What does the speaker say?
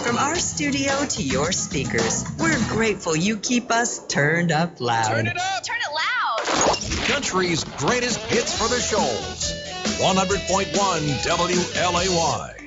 From our studio to your speakers, we're grateful you keep us turned up loud. Turn it up! Turn it loud! Country's greatest hits for the shoals. 100.1 WLAY.